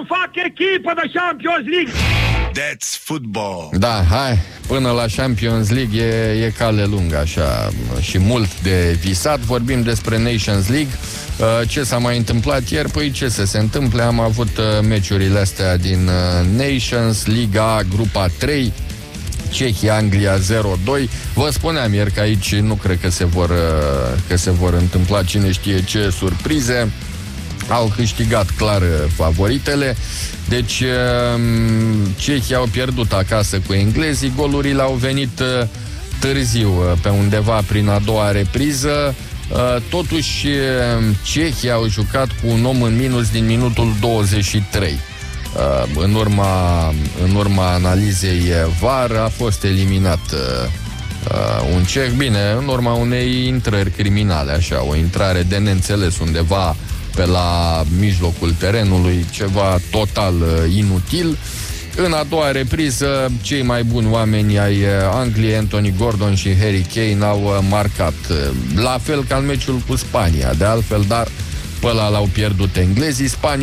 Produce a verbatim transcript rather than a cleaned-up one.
fac echipă de Champions League. That's football. Da, hai, până la Champions League e, e cale lungă așa și mult de visat. Vorbim despre Nations League. Ce s-a mai întâmplat ieri? Păi ce să se întâmple? Am avut meciurile astea din Nations, Liga grupa trei, Cehia-Anglia zero doi. Vă spuneam ieri că aici nu cred că se vor, că se vor întâmpla cine știe ce surprize. Au câștigat clar favoritele. Deci cehii au pierdut acasă cu englezii. Golurile au venit târziu, pe undeva prin a doua repriză. Totuși cehii au jucat cu un om în minus din minutul douăzeci și trei. În urma, în urma analizei V A R a fost eliminat un ceh, bine, în urma unei intrări criminale, așa, o intrare de neînțeles undeva pe la mijlocul terenului, ceva total inutil. În a doua repriză, cei mai buni oameni ai Angliei, Anthony Gordon și Harry Kane, au marcat, la fel ca în meciul cu Spania, de altfel, dar pe ăla l-au pierdut englezii. Spania